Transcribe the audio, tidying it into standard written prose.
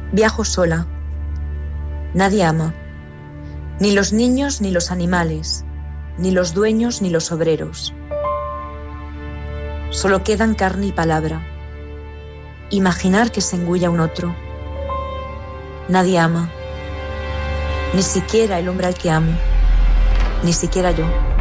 Viajo sola. Nadie ama. Ni los niños ni los animales, ni los dueños ni los obreros. Solo quedan carne y palabra. Imaginar que se engulla un otro. Nadie ama. Ni siquiera el hombre al que amo. Ni siquiera yo.